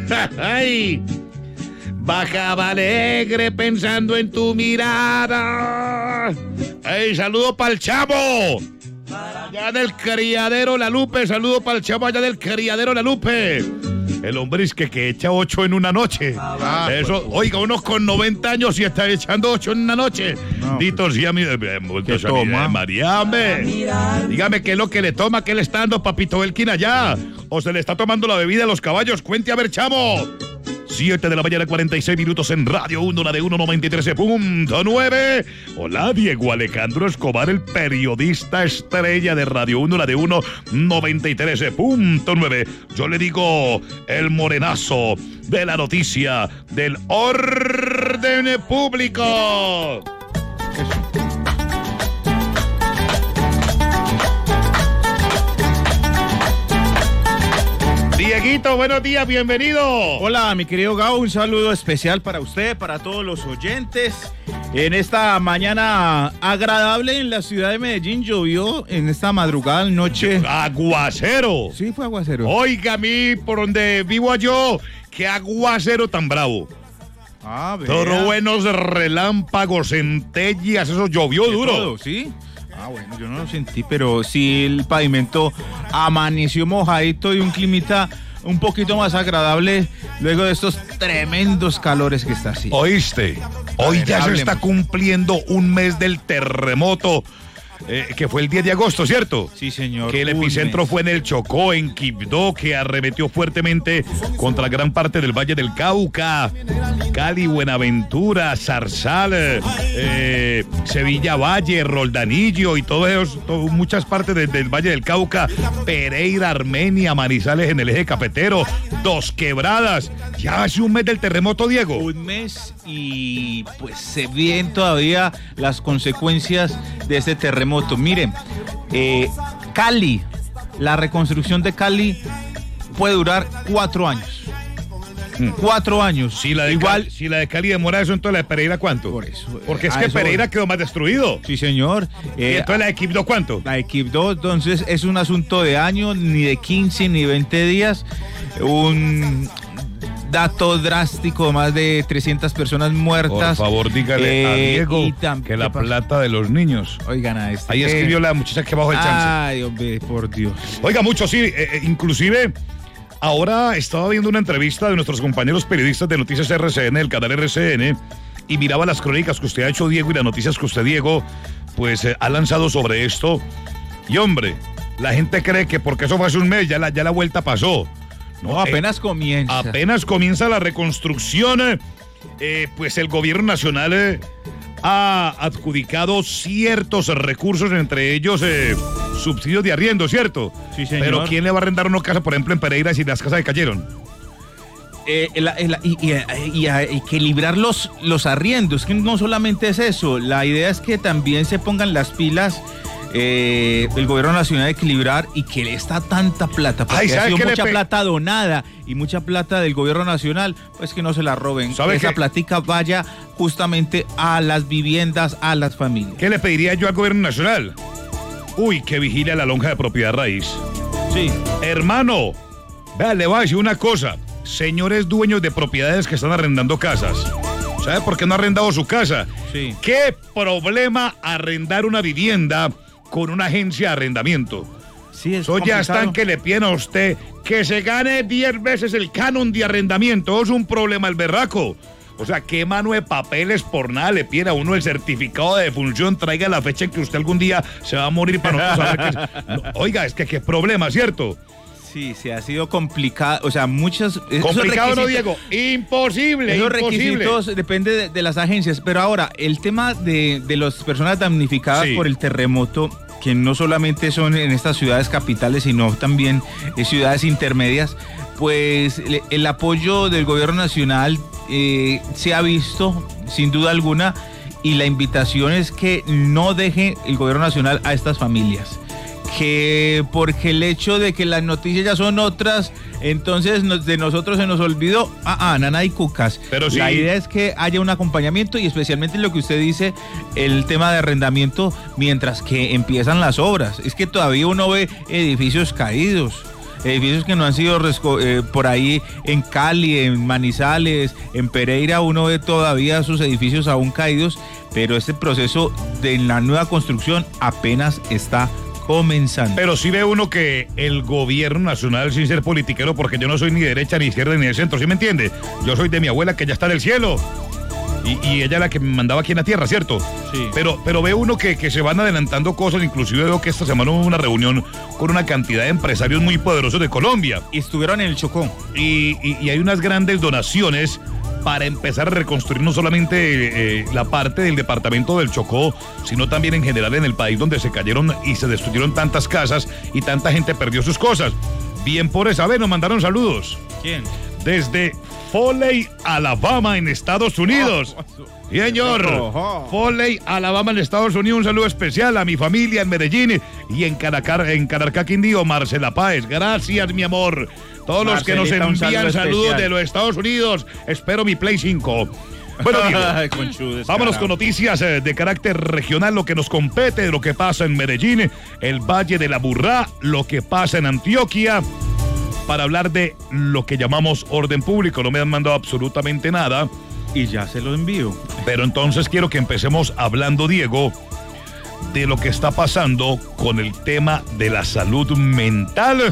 Ay, bajaba alegre pensando en tu mirada. Ay, saludo para el chavo. Allá del criadero La Lupe, saludo para el chavo allá del criadero La Lupe. El hombre es que echa 8 en una noche. Eso, oiga, uno con 90 años y está echando 8 en una noche. No. Dito, sí, a mí, ¿Qué toma? María, hombre. Dígame qué es lo que le toma, qué le está dando Papito Elkin allá. O se le está tomando la bebida a los caballos. Cuente a ver, chamo. 7 de la mañana, 46 minutos en Radio 1, la de 193.9. Hola, Diego Alejandro Escobar, el periodista estrella de Radio 1, la de 193.9. Yo le digo el morenazo de la noticia del orden público. Dieguito, buenos días, bienvenido. Hola, mi querido Gao, un saludo especial para usted, para todos los oyentes. En esta mañana agradable en la ciudad de Medellín llovió en esta madrugada, noche. Aguacero. Sí, fue aguacero. Oiga, a mí, por donde vivo yo, qué aguacero tan bravo. Ah, Todo buenos relámpagos, centellas, eso llovió duro. Todo, ¿sí? Ah, bueno, yo no lo sentí, pero sí el pavimento amaneció mojadito y un climita un poquito más agradable luego de estos tremendos calores que está así. ¿Oíste? Hoy ya se está cumpliendo un mes del terremoto, que fue el 10 de agosto, ¿cierto? Sí, señor. Que el epicentro fue en el Chocó, en Quibdó, que arremetió fuertemente contra gran parte del Valle del Cauca, Cali, Buenaventura, Zarzal, Sevilla Valle, Roldanillo y muchas partes del Valle del Cauca, Pereira, Armenia, Manizales en el eje cafetero, Dos Quebradas. Ya hace un mes del terremoto, Diego. Un mes y pues se ven todavía las consecuencias de este terremoto. Miren, Cali, la reconstrucción de Cali puede durar 4 años. 4 años. Si la de Cali demora eso, entonces la de Pereira, ¿cuánto? Por eso. Porque es que Pereira quedó más destruido. Sí, señor. ¿Y entonces la de Quibdó cuánto? La de Quibdó, entonces, es un asunto de años, ni de 15 ni 20 días. Un dato drástico, más de 300 personas muertas. Por favor, dígale a Diego que la plata de los niños. Oigan a este. Ahí escribió la muchacha que bajó el chance. Ay, hombre, por Dios. Oiga, mucho, sí, inclusive ahora estaba viendo una entrevista de nuestros compañeros periodistas de Noticias RCN, el canal RCN, y miraba las crónicas que usted ha hecho, Diego, y las noticias que usted, Diego, pues ha lanzado sobre esto. Y hombre, la gente cree que porque eso fue hace un mes, ya la vuelta pasó. No, apenas comienza. Apenas comienza la reconstrucción, pues el gobierno nacional ha adjudicado ciertos recursos, entre ellos subsidios de arriendo, ¿cierto? Sí, señor. Pero ¿quién le va a arrendar una casa, por ejemplo, en Pereira si las casas se cayeron? Y equilibrar los arriendos, que no solamente es eso, la idea es que también se pongan las pilas el gobierno nacional a equilibrar y que le está tanta plata, porque ha sido mucha plata donada y mucha plata del gobierno nacional, pues que no se la roben, que esa platica vaya justamente a las viviendas, a las familias. ¿Qué le pediría yo al gobierno nacional? Uy, que vigile la lonja de propiedad raíz. Sí. Hermano, vea, le voy a decir una cosa. Señores dueños de propiedades que están arrendando casas, ¿sabe por qué no ha arrendado su casa? Sí. ¿Qué problema arrendar una vivienda con una agencia de arrendamiento? Sí, es eso complicado. ya están que le piden a usted que se gane 10 veces el canon de arrendamiento. Es un problema el berraco. O sea, ¿qué mano de papeles por nada le pide a uno el certificado de defunción? Traiga la fecha en que usted algún día se va a morir para nosotros saber que... No, oiga, es que qué problema, ¿cierto? Sí, ha sido complicado, o sea, muchas... Complicado no, Diego, imposible, esos imposible. Requisitos depende de las agencias, pero ahora, el tema de las personas damnificadas por el terremoto, que no solamente son en estas ciudades capitales, sino también en ciudades intermedias, pues el apoyo del gobierno nacional se ha visto, sin duda alguna, y la invitación es que no deje el gobierno nacional a estas familias. Que porque el hecho de que las noticias ya son otras, entonces de nosotros se nos olvidó, nana y cucas. Pero sí. La idea es que haya un acompañamiento y especialmente lo que usted dice, el tema de arrendamiento mientras que empiezan las obras. Es que todavía uno ve edificios caídos. edificios que no han sido por ahí en Cali, en Manizales, en Pereira, uno ve todavía sus edificios aún caídos, pero este proceso de la nueva construcción apenas está comenzando. Pero sí ve uno que el gobierno nacional, sin ser politiquero, porque yo no soy ni derecha, ni izquierda, ni de centro, ¿sí me entiende? Yo soy de mi abuela, que ya está en el cielo. Y ella es la que me mandaba aquí en la tierra, ¿cierto? Sí. Pero ve uno que se van adelantando cosas, inclusive veo que esta semana hubo una reunión con una cantidad de empresarios muy poderosos de Colombia. Y estuvieron en el Chocó. Y hay unas grandes donaciones para empezar a reconstruir no solamente la parte del departamento del Chocó, sino también en general en el país donde se cayeron y se destruyeron tantas casas y tanta gente perdió sus cosas. Bien por esa vez nos mandaron saludos. ¿Quién? Desde Foley, Alabama, en Estados Unidos. Sí, señor. Foley, Alabama, en Estados Unidos. Un saludo especial a mi familia en Medellín y en Calarcá, Quindío. Marcela Páez, gracias, mi amor. Todos los que nos envían saludos de los Estados Unidos. Espero mi Play 5. Bueno, Diego, vámonos con noticias de carácter regional, lo que nos compete, de lo que pasa en Medellín, el Valle de la Burrá, lo que pasa en Antioquia, para hablar de lo que llamamos orden público. No me han mandado absolutamente nada. Y ya se lo envío. Pero entonces quiero que empecemos hablando, Diego, de lo que está pasando con el tema de la salud mental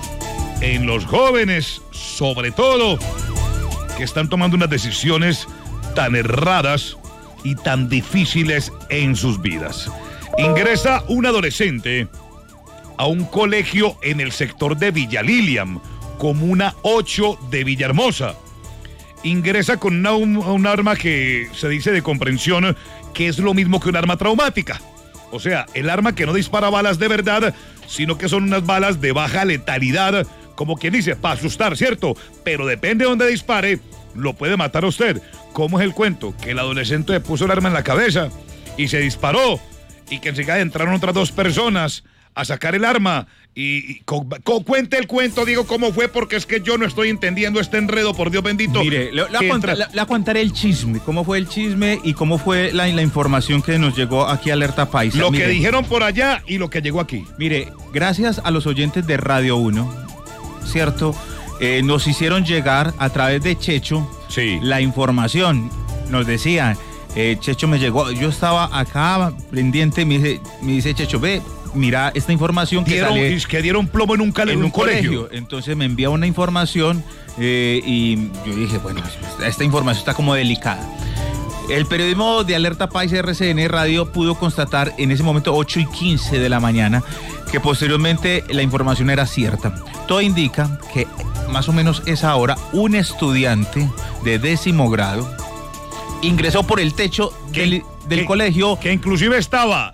en los jóvenes, sobre todo, que están tomando unas decisiones tan erradas y tan difíciles en sus vidas. Ingresa un adolescente a un colegio en el sector de Villa Lilian, comuna 8 de Villahermosa. Ingresa con un arma que se dice de comprensión que es lo mismo que un arma traumática. O sea, el arma que no dispara balas de verdad, sino que son unas balas de baja letalidad, como quien dice, para asustar, ¿cierto? Pero depende de dónde dispare, lo puede matar a usted. ¿Cómo es el cuento? Que el adolescente le puso el arma en la cabeza y se disparó, y que enseguida entraron otras dos personas a sacar el arma y cuente el cuento, digo, cómo fue, porque es que yo no estoy entendiendo este enredo, por Dios bendito. Mire, le contaré el chisme, cómo fue el chisme y cómo fue la información que nos llegó aquí a Alerta Paisa. Lo que dijeron por allá y lo que llegó aquí. Mire, gracias a los oyentes de Radio 1, ¿cierto? Nos hicieron llegar a través de Checho la información. Nos decían, Checho me llegó, yo estaba acá pendiente, me dice Checho, ve, mira esta información que dieron plomo en un colegio. Entonces me envía una información y yo dije, bueno, esta información está como delicada. El periodismo de Alerta Paisa RCN Radio pudo constatar en ese momento 8:15 de la mañana que posteriormente la información era cierta. Todo indica que más o menos esa hora un estudiante de 10º grado ingresó por el techo del colegio, que inclusive estaba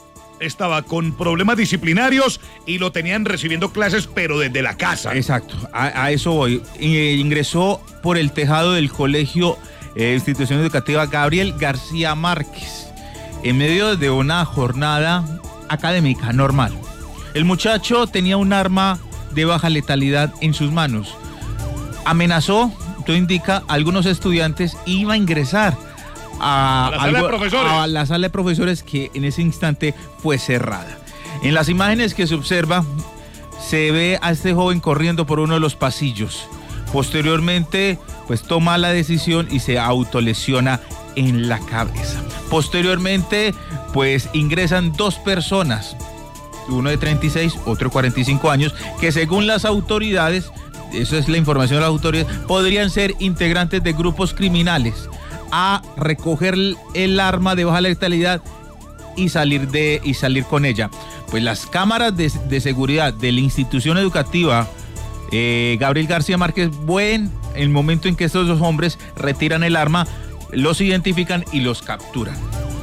con problemas disciplinarios y lo tenían recibiendo clases, pero desde la casa. Exacto, a eso voy. Ingresó por el tejado del colegio institución educativa Gabriel García Márquez en medio de una jornada académica normal. El muchacho tenía un arma de baja letalidad en sus manos. Amenazó, todo indica, a algunos estudiantes, iba a ingresar a la sala de profesores, que en ese instante fue cerrada. En las imágenes que se observa, se ve a este joven corriendo por uno de los pasillos. Posteriormente, pues toma la decisión y se autolesiona en la cabeza. Posteriormente, pues ingresan dos personas, uno de 36, otro de 45 años, que según las autoridades, eso es la información de las autoridades, podrían ser integrantes de grupos criminales, a recoger el arma de baja letalidad y salir con ella. Pues las cámaras de seguridad de la institución educativa Gabriel García Márquez ven el momento en que estos dos hombres retiran el arma, los identifican y los capturan.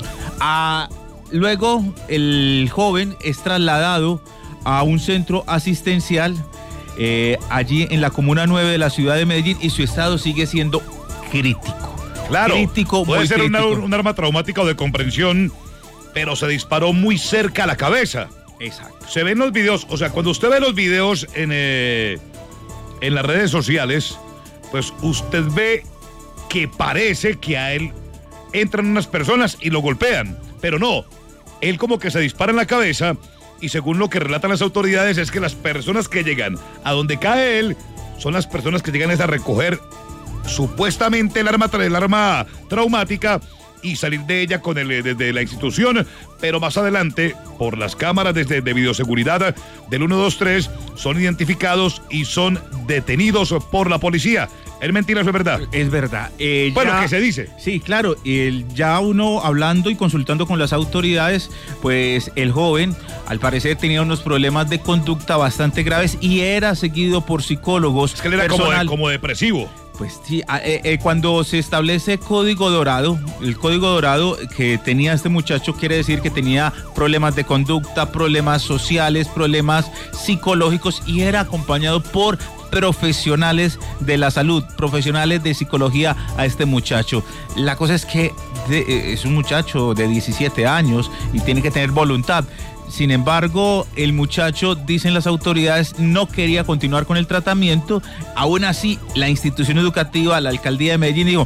Luego el joven es trasladado a un centro asistencial allí en la comuna 9 de la ciudad de Medellín, y su estado sigue siendo crítico. Claro, crítico, puede ser un arma traumática o de comprensión, pero se disparó muy cerca a la cabeza. Exacto. Se ven los videos, o sea, cuando usted ve los videos en las redes sociales, pues usted ve que parece que a él entran unas personas y lo golpean, pero no, él como que se dispara en la cabeza y según lo que relatan las autoridades es que las personas que llegan a donde cae él son las personas que llegan a recoger supuestamente el arma traumática y salir de ella con desde la institución, pero más adelante, por las cámaras de videoseguridad del 123, son identificados y son detenidos por la policía. ¿Es mentira o es verdad? Es verdad. Bueno, ¿qué se dice? Sí, claro, ya uno hablando y consultando con las autoridades, pues el joven al parecer tenía unos problemas de conducta bastante graves y era seguido por psicólogos. Es que él era como depresivo. Pues sí, cuando se establece código dorado, el código dorado que tenía este muchacho quiere decir que tenía problemas de conducta, problemas sociales, problemas psicológicos y era acompañado por profesionales de la salud, profesionales de psicología a este muchacho. La cosa es que es un muchacho de 17 años y tiene que tener voluntad. Sin embargo, el muchacho, dicen las autoridades, no quería continuar con el tratamiento. Aún así, la institución educativa, la alcaldía de Medellín dijo,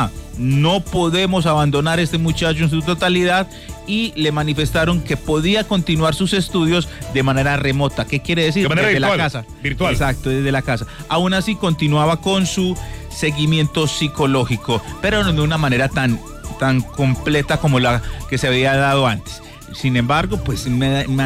no podemos abandonar a este muchacho en su totalidad y le manifestaron que podía continuar sus estudios de manera remota. ¿Qué quiere decir? De manera desde virtual, la casa. Virtual. Exacto, desde la casa. Aún así, continuaba con su seguimiento psicológico, pero no de una manera tan completa como la que se había dado antes. Sin embargo, pues en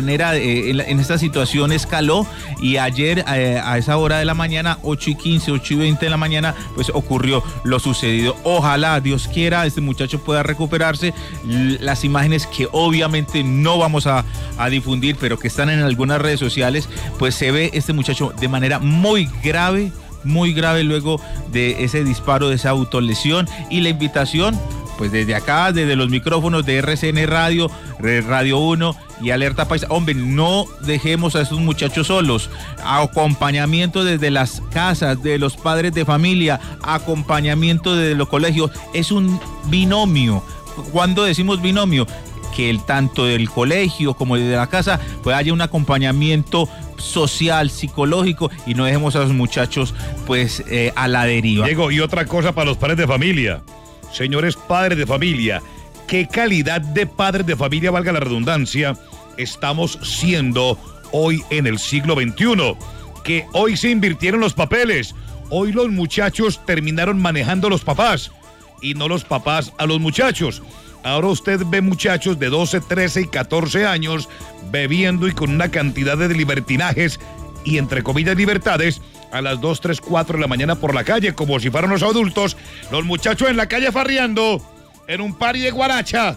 esta situación escaló y ayer a esa hora de la mañana, 8:15, 8:20 de la mañana, pues ocurrió lo sucedido. Ojalá, Dios quiera, este muchacho pueda recuperarse. Las imágenes que obviamente no vamos a difundir, pero que están en algunas redes sociales, pues se ve este muchacho de manera muy grave luego de ese disparo, de esa autolesión, y la invitación, pues desde acá, desde los micrófonos de RCN Radio, Radio 1 y Alerta Paisa, hombre, no dejemos a estos muchachos solos. Acompañamiento desde las casas, de los padres de familia, acompañamiento desde los colegios, es un binomio. Cuando decimos binomio, que tanto del colegio como desde la casa pues haya un acompañamiento social, psicológico, y no dejemos a los muchachos pues a la deriva. Diego, y otra cosa para los padres de familia. Señores padres de familia, ¿qué calidad de padres de familia, valga la redundancia, estamos siendo hoy en el siglo XXI? Que hoy se invirtieron los papeles. Hoy los muchachos terminaron manejando a los papás y no los papás a los muchachos. Ahora usted ve muchachos de 12, 13 y 14 años bebiendo y con una cantidad de libertinajes y entre comillas libertades a las 2, 3, 4 de la mañana por la calle, como si fueran los adultos, los muchachos en la calle farreando, en un party de guaracha,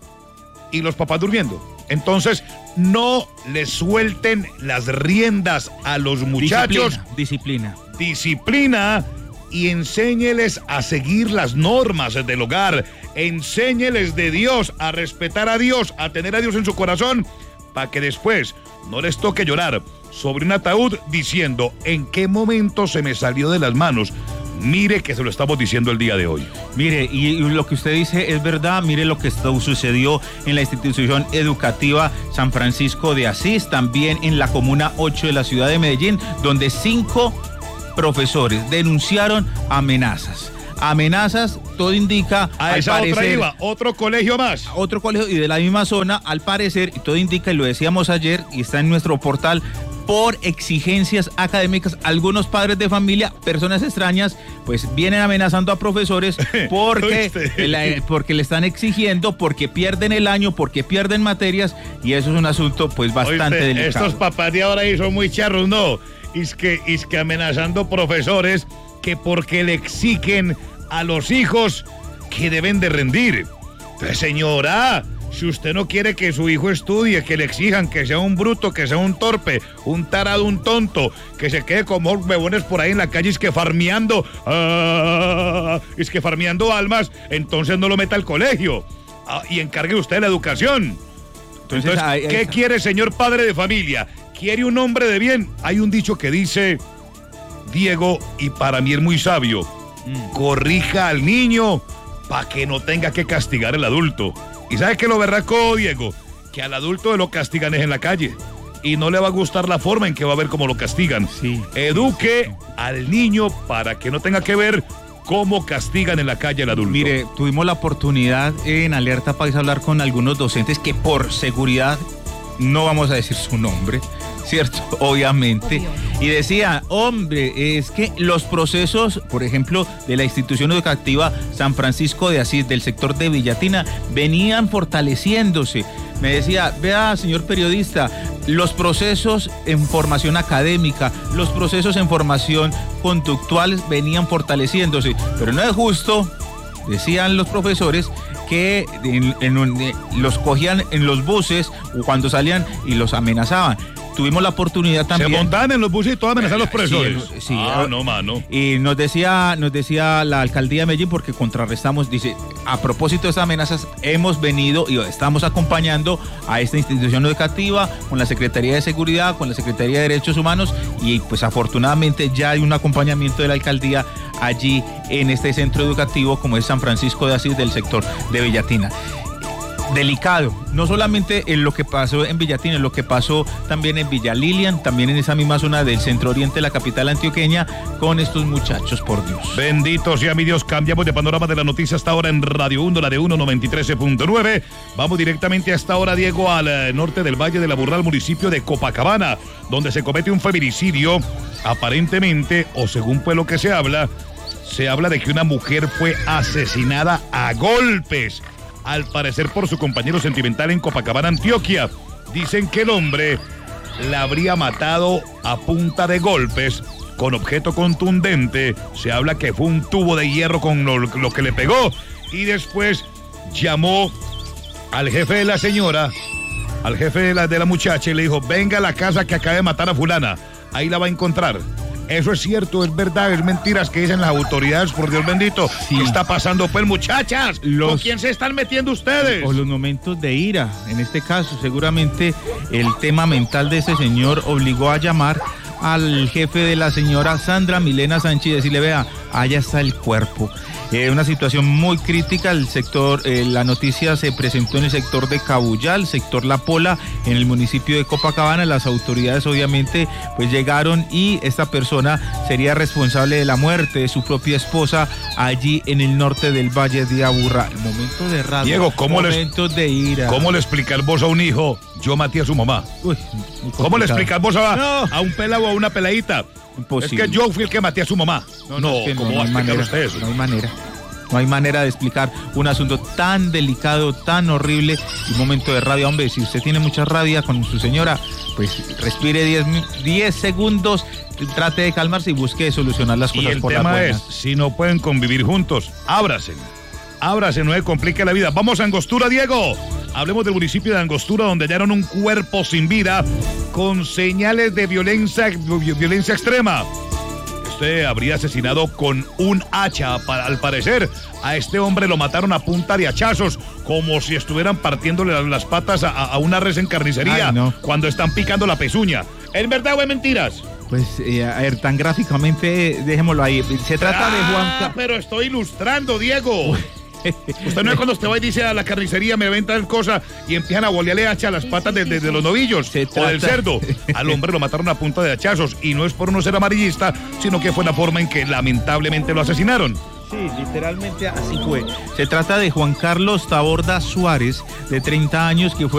y los papás durmiendo. Entonces, no le suelten las riendas a los muchachos. Disciplina, y enséñeles a seguir las normas del hogar. Enséñeles de Dios, a respetar a Dios, a tener a Dios en su corazón, para que después no les toque llorar sobre un ataúd diciendo en qué momento se me salió de las manos. Mire que se lo estamos diciendo el día de hoy. Mire, y lo que usted dice es verdad. Mire lo que sucedió en la institución educativa San Francisco de Asís, también en la Comuna 8 de la ciudad de Medellín, donde 5 profesores denunciaron amenazas, todo indica, a esa parecer, otra iba, otro colegio más. Otro colegio y de la misma zona, al parecer, y todo indica, y lo decíamos ayer, y está en nuestro portal, por exigencias académicas, algunos padres de familia, personas extrañas, pues vienen amenazando a profesores porque le están exigiendo, porque pierden el año, porque pierden materias, y eso es un asunto pues bastante delicado. Estos papás de ahora son muy charros, ¿no? Es que amenazando profesores que porque le exigen a los hijos que deben de rendir. Pues, señora, si usted no quiere que su hijo estudie, que le exijan que sea un bruto, que sea un torpe, un tarado, un tonto, que se quede como huevones por ahí en la calle, es que farmeando almas, entonces no lo meta al colegio y encargue usted la educación. Entonces, ¿qué quiere, señor padre de familia? ¿Quiere un hombre de bien? Hay un dicho que dice, Diego, y para mí es muy sabio, corrija al niño para que no tenga que castigar al adulto. ¿Y sabe qué lo berraco, Diego? Que al adulto lo castigan es en la calle y no le va a gustar la forma en que va a ver cómo lo castigan. Sí. Eduque al niño para que no tenga que ver cómo castigan en la calle al adulto. Mire, tuvimos la oportunidad en Alerta Paisa hablar con algunos docentes que por seguridad no vamos a decir su nombre, ¿cierto? Obviamente. Y decía, hombre, es que los procesos, por ejemplo, de la institución educativa San Francisco de Asís, del sector de Villatina, venían fortaleciéndose. Me decía, vea, señor periodista, los procesos en formación académica, los procesos en formación conductual venían fortaleciéndose, pero no es justo, decían los profesores, que los cogían en los buses o cuando salían y los amenazaban. Tuvimos la oportunidad también. Se montaban en los buses y todos amenazaban a los profesores. Sí, no, mano. Y nos decía la alcaldía de Medellín, porque contrarrestamos, dice, a propósito de esas amenazas, hemos venido y estamos acompañando a esta institución educativa con la Secretaría de Seguridad, con la Secretaría de Derechos Humanos, y pues afortunadamente ya hay un acompañamiento de la alcaldía allí en este centro educativo como es San Francisco de Asís del sector de Villatina. Delicado, no solamente en lo que pasó en Villatina, en lo que pasó también en Villa Lilian, también en esa misma zona del centro oriente de la capital antioqueña, con estos muchachos, por Dios. Bendito sea mi Dios. Cambiamos de panorama de la noticia hasta ahora en Radio 1, la de 193.9. Vamos directamente hasta ahora, Diego, al norte del Valle de la Burral, municipio de Copacabana, donde se comete un feminicidio, aparentemente, o según pues lo que se habla de que una mujer fue asesinada a golpes, al parecer por su compañero sentimental en Copacabana, Antioquia. Dicen que el hombre la habría matado a punta de golpes con objeto contundente. Se habla que fue un tubo de hierro con lo que le pegó, y después llamó al jefe de la señora, al jefe de la muchacha, y le dijo, venga a la casa que acaba de matar a fulana, ahí la va a encontrar. Eso es cierto, es verdad, es mentiras que dicen las autoridades, por Dios bendito. Sí. ¿Qué está pasando, pues, muchachas? ¿Con quién se están metiendo ustedes? O los momentos de ira, en este caso, seguramente el tema mental de ese señor obligó a llamar al jefe de la señora Sandra Milena Sánchez y decirle, vea, allá está el cuerpo. Una situación muy crítica. El sector, la noticia se presentó en el sector de Cabullal, sector La Pola, en el municipio de Copacabana. Las autoridades obviamente pues llegaron, y esta persona sería responsable de la muerte de su propia esposa allí en el norte del Valle de Aburrá. Momento de rabia, Diego, momentos de ira. ¿Cómo le explicas vos a un hijo, yo maté a su mamá? Uy, ¿cómo le explicas vos a un pelado o a una peladita? Imposible. Es que yo fui el que maté a su mamá. ¿Cómo va a explicar usted eso? No hay manera de explicar un asunto tan delicado, tan horrible, y un momento de rabia. Hombre, si usted tiene mucha rabia con su señora, pues respire 10 segundos, trate de calmarse y busque solucionar las cosas por las buenas. Y el tema es, si no pueden convivir juntos, ábrase, no se complique la vida. Vamos a Angostura, Diego. Hablemos del municipio de Angostura, donde hallaron un cuerpo sin vida con señales de violencia extrema. Este habría asesinado con un hacha. Al parecer, a este hombre lo mataron a punta de hachazos, como si estuvieran partiéndole las patas a una res en carnicería. Ay, no. Cuando están picando la pezuña. ¿Es verdad o es mentiras? Pues, a ver, tan gráficamente, dejémoslo ahí. Se trata de Juan... pero estoy ilustrando, Diego. Usted no es cuando usted va y dice a la carnicería, me ven tal cosa, y empiezan a bolearle hacha a las patas de los novillos o del cerdo. Al hombre lo mataron a punta de hachazos, y no es por no ser amarillista, sino que fue la forma en que lamentablemente lo asesinaron. Sí, literalmente así fue. Se trata de Juan Carlos Taborda Suárez, de 30 años, que fue